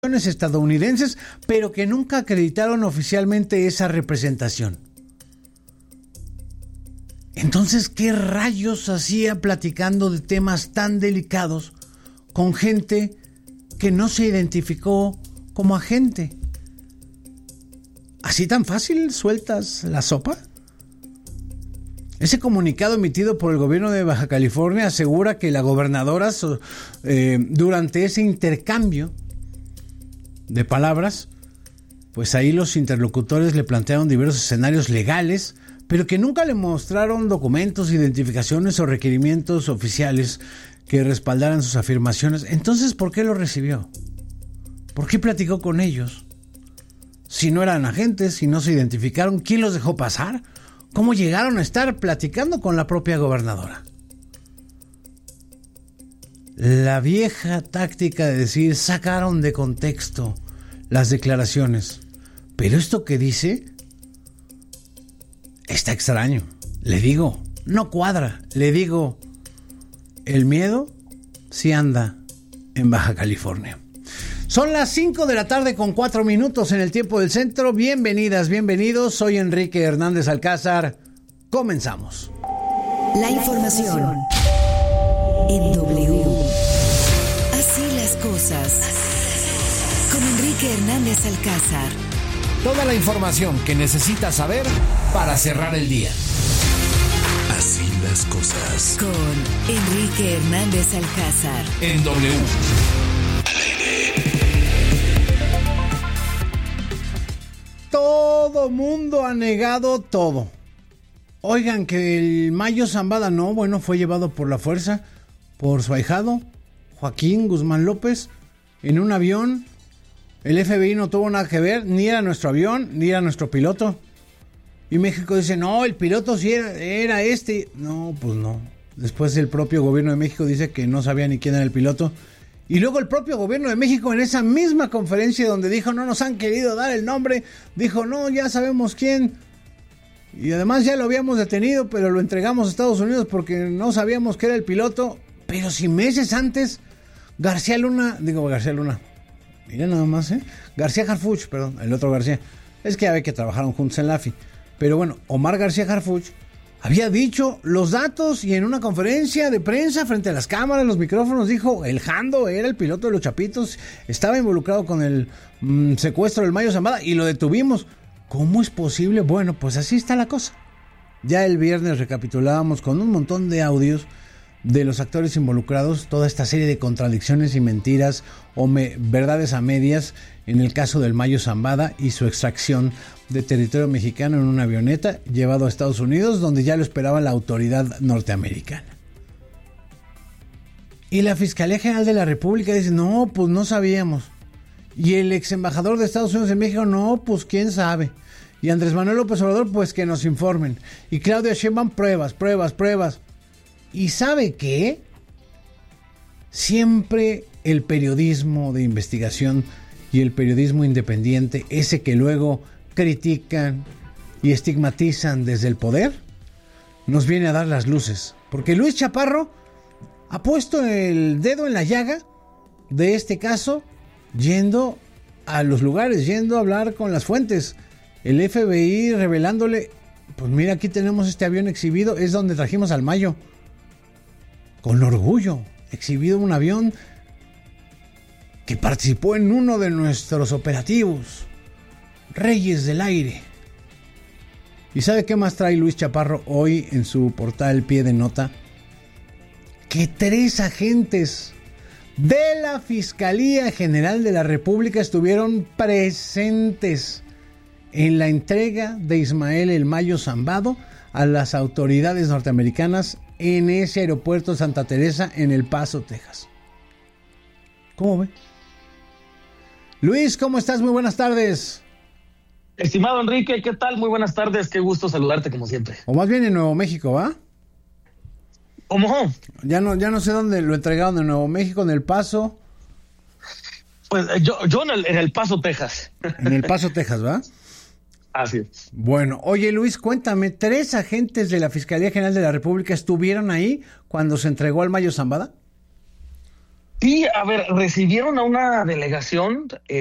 estadounidenses, pero que nunca acreditaron oficialmente esa representación. Entonces, ¿qué rayos hacía platicando de temas tan delicados con gente que no se identificó como agente? ¿Así tan fácil sueltas la sopa? Ese comunicado emitido por el gobierno de Baja California asegura que la gobernadora, durante ese intercambio de palabras, pues ahí los interlocutores le plantearon diversos escenarios legales, pero que nunca le mostraron documentos, identificaciones o requerimientos oficiales que respaldaran sus afirmaciones. Entonces, ¿por qué lo recibió? ¿Por qué platicó con ellos? Si no eran agentes, si no se identificaron, ¿quién los dejó pasar? ¿Cómo llegaron a estar platicando con la propia gobernadora? La vieja táctica de decir, sacaron de contexto las declaraciones. Pero esto que dice está extraño. Le digo, no cuadra. Le digo, el miedo sí anda en Baja California. Son las 5 de la tarde con 4 minutos en el tiempo del centro. Bienvenidas, bienvenidos. Soy Enrique Hernández Alcázar. Comenzamos. La información en W. Así las cosas. Con Enrique Hernández Alcázar. Toda la información que necesitas saber para cerrar el día. Así las cosas. Con Enrique Hernández Alcázar. En W. Todo mundo ha negado todo. Oigan, que el Mayo Zambada no, bueno, fue llevado por la fuerza, por su ahijado, Joaquín Guzmán López, en un avión. El FBI no tuvo nada que ver, ni era nuestro avión, ni era nuestro piloto. Y México dice, no, el piloto sí era este. No, pues no. Después el propio gobierno de México dice que no sabía ni quién era el piloto. Y luego el propio gobierno de México en esa misma conferencia donde dijo no nos han querido dar el nombre, dijo no, ya sabemos quién. Y además ya lo habíamos detenido, pero lo entregamos a Estados Unidos porque no sabíamos que era el piloto. Pero si meses antes, García Luna, mira nada más, García Harfuch, perdón, el otro García. Es que ya ve que trabajaron juntos en la AFI. Pero bueno, Omar García Harfuch había dicho los datos y en una conferencia de prensa frente a las cámaras, los micrófonos, dijo el Jando era el piloto de los Chapitos, estaba involucrado con el secuestro del Mayo Zambada y lo detuvimos. ¿Cómo es posible? Bueno, pues así está la cosa. Ya el viernes recapitulábamos con un montón de audios de los actores involucrados, toda esta serie de contradicciones y mentiras o verdades a medias en el caso del Mayo Zambada y su extracción de territorio mexicano en una avioneta llevado a Estados Unidos, donde ya lo esperaba la autoridad norteamericana. Y la Fiscalía General de la República dice, no, pues no sabíamos. Y el ex embajador de Estados Unidos en México, no, pues quién sabe. Y Andrés Manuel López Obrador, pues que nos informen. Y Claudia Sheinbaum, pruebas. ¿Y sabe qué? Siempre el periodismo de investigación y el periodismo independiente, ese que luego critican y estigmatizan desde el poder, nos viene a dar las luces. Porque Luis Chaparro ha puesto el dedo en la llaga de este caso, yendo a los lugares, yendo a hablar con las fuentes. El FBI revelándole, pues mira, aquí tenemos este avión exhibido, es donde trajimos al Mayo. Con orgullo, exhibido un avión que participó en uno de nuestros operativos, Reyes del Aire. ¿Y sabe qué más trae Luis Chaparro hoy en su portal Pie de Nota? Que 3 agentes de la Fiscalía General de la República estuvieron presentes en la entrega de Ismael El Mayo Zambada a las autoridades norteamericanas en ese aeropuerto de Santa Teresa en El Paso, Texas. ¿Cómo ve? Luis, ¿cómo estás? Muy buenas tardes. Estimado Enrique, ¿qué tal? Muy buenas tardes, qué gusto saludarte como siempre. O más bien en Nuevo México, ¿va? ¿Cómo? Ya no sé dónde lo entregaron, en Nuevo México, en El Paso. Pues yo en el Paso, Texas. En El Paso, Texas, ¿va? Así es. Bueno, oye Luis, cuéntame, 3 agentes de la Fiscalía General de la República estuvieron ahí cuando se entregó al Mayo Zambada. Sí, a ver, recibieron a una delegación